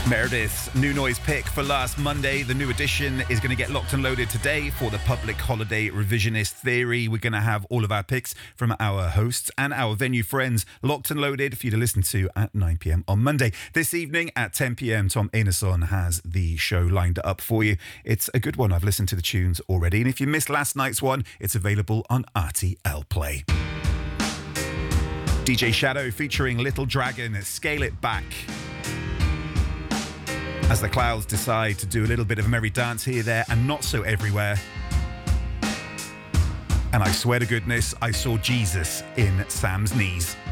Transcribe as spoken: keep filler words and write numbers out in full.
Meredith's new noise pick for last Monday. The new edition is going to get locked and loaded today for the public holiday revisionist theory. We're going to have all of our picks from our hosts and our venue friends locked and loaded for you to listen to at nine p.m. on Monday. This evening at ten p.m, Tom Ainason has the show lined up for you. It's a good one. I've listened to the tunes already. And if you missed last night's one, it's available on R T L Play. D J Shadow featuring Little Dragon, Scale It Back. As the clouds decide to do a little bit of a merry dance here, there, and not so everywhere. And I swear to goodness, I saw Jesus in Sam's knees.